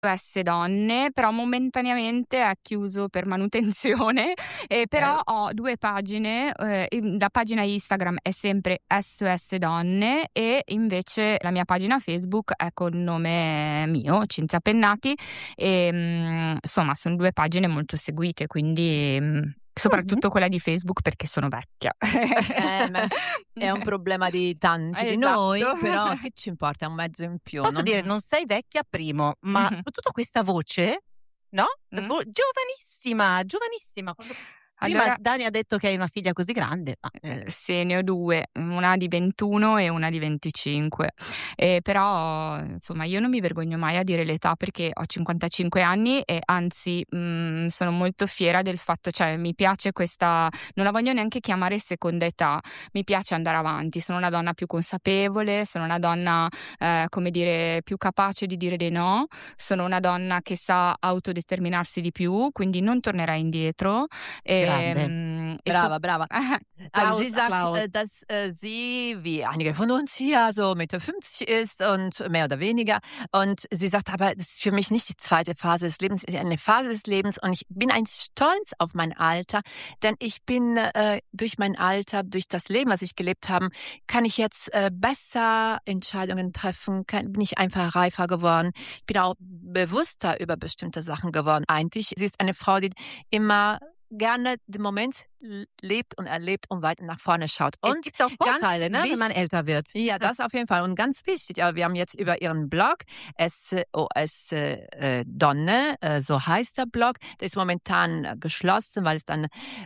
SOS Donne, però momentaneamente è chiuso per manutenzione, però ho 2 pagine, la pagina Instagram è sempre SOS Donne e invece la mia pagina Facebook è col nome mio, Cinzia Pennati, insomma son 2 pagine molto seguite, quindi, Mh-mh. soprattutto quella di Facebook perché sono vecchia. Ma è un problema di tanti di Esatto. noi, però che ci importa, è un mezzo in più, Posso dire, non non sei vecchia primo, ma Mh-mh. soprattutto questa voce, no, Mh. giovanissima, giovanissima. Quando prima Allora Dani ha detto che hai una figlia così grande, ma, sì, ne ho 2, una di 21 e una di 25. Però insomma io non mi vergogno mai a dire l'età perché ho 55 anni e anzi, sono molto fiera del fatto, cioè mi piace questa, non la voglio neanche chiamare seconda età, mi piace andare avanti, sono una donna più consapevole, sono una donna, come dire, più capace di dire dei no, sono una donna che sa autodeterminarsi di più, quindi non tornerei indietro. grande. E so brava, brava. Also Applaus, sie sagt, Applaus. dass, sie wie einige von uns hier so Mitte 50 ist und mehr oder weniger. Und sie sagt aber, das ist für mich nicht die zweite Phase des Lebens, es ist eine Phase des Lebens und ich bin eigentlich stolz auf mein Alter, denn ich bin durch mein Alter, durch das Leben, was ich gelebt habe, kann ich jetzt besser Entscheidungen treffen, bin ich einfach reifer geworden. Ich bin auch bewusster über bestimmte Sachen geworden. Eigentlich, sie ist eine Frau, die immer gerne den Moment lebt und erlebt und weiter nach vorne schaut. Es Und gibt auch ganz Vorteile, ne, wenn wichtig, man älter wird. ja, das auf jeden Fall. Und ganz wichtig, aber wir haben jetzt über ihren Blog, SOS Donne, so heißt der Blog. Der ist momentan geschlossen, weil es dann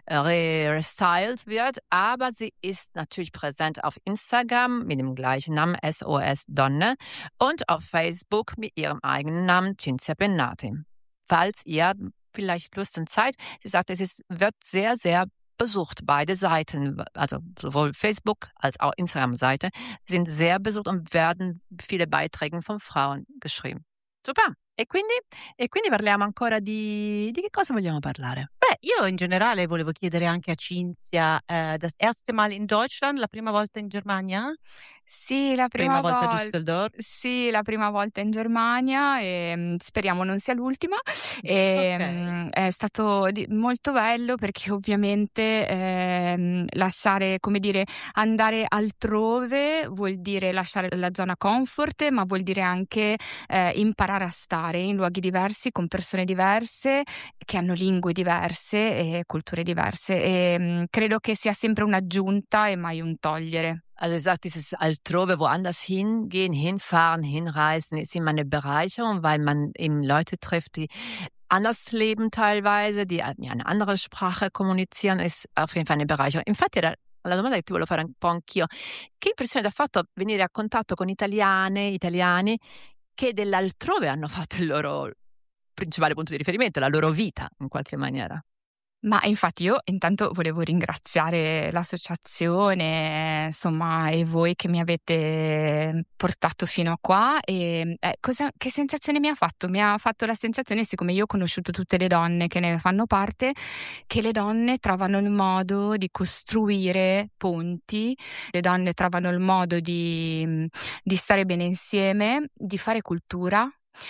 restylt wird. Aber sie ist natürlich präsent auf Instagram mit dem gleichen Namen, SOS Donne. Und auf Facebook mit ihrem eigenen Namen, Cinzia Pennati. Falls ihr vielleicht Lust und Zeit, sie sagt, wird sehr, sehr besucht. Beide Seiten, also sowohl Facebook als auch Instagram-Seite, sind sehr besucht und werden viele Beiträge von Frauen geschrieben. Super. E quindi parliamo ancora di che cosa vogliamo parlare? Beh, io in generale volevo chiedere anche a Cinzia, das erste Mal in Deutschland, la prima volta in Germania? Sì, la Prima prima volta a vol Düsseldorf? sì, la prima volta in Germania, speriamo non sia l'ultima. Okay. È stato molto bello perché ovviamente, lasciare, come dire, andare altrove vuol dire lasciare la zona comfort, ma vuol dire anche, imparare a stare in luoghi diversi, con persone diverse, che hanno lingue diverse e culture diverse. Credo che sia sempre un'aggiunta e mai un togliere. Also, sie sagt, dieses altrove, woanders hingehen, hinfahren, hinreisen, ist immer eine Bereicherung, weil man eben Leute trifft, die anders leben teilweise, die ja eine andere Sprache kommunizieren, ist auf jeden Fall eine Bereicherung. Infatti era la domanda che ti volevo fare un po' anch'io: che impressione t'ha fatto venire a contatto con italiani che dell'altrove hanno fatto il loro principale punto di riferimento, la loro vita in qualche maniera? Ma infatti io intanto volevo ringraziare l'associazione, insomma, e voi che mi avete portato fino a qua che sensazione mi ha fatto? Mi ha fatto la sensazione, siccome io ho conosciuto tutte le donne che ne fanno parte, che le donne trovano il modo di costruire ponti, le donne trovano il modo di stare bene insieme, di fare cultura,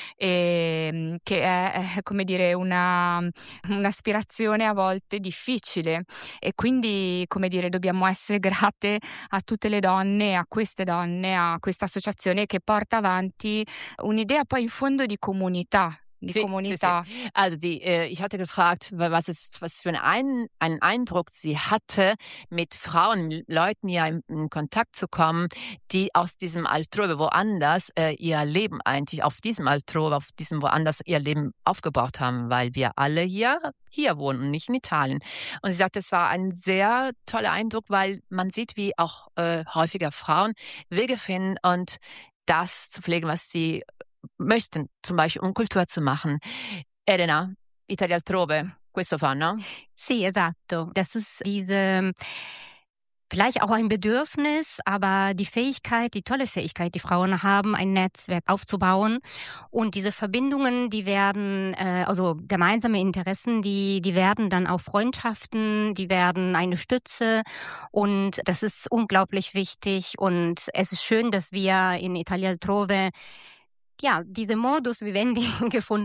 che è come dire un'aspirazione a volte difficile e quindi, come dire, dobbiamo essere grate a tutte le donne, a queste donne, a questa associazione che porta avanti un'idea poi in fondo di comunità, di Sie, sie, sie. comunità. Also ich hatte gefragt, was für einen Eindruck sie hatte, mit Frauen, Leuten ja in Kontakt zu kommen, die aus diesem Altrove woanders ihr Leben eigentlich auf diesem Altrove, auf diesem woanders ihr Leben aufgebaut haben, weil wir alle hier wohnen und nicht in Italien. Und sie sagte, es war ein sehr toller Eindruck, weil man sieht, wie auch häufiger Frauen Wege finden und das zu pflegen, was sie möchten, zum Beispiel um Kultur zu machen. Elena, Italia altrove, questo fa, no? Sì, esatto. Das ist vielleicht auch ein Bedürfnis, aber die Fähigkeit, die tolle Fähigkeit, die Frauen haben, ein Netzwerk aufzubauen. Und diese Verbindungen, die werden, also gemeinsame Interessen, die werden dann auch Freundschaften, die werden eine Stütze. Und das ist unglaublich wichtig. Und es ist schön, dass wir in Italia Altrove Ja, diese Modus vivendi gefunden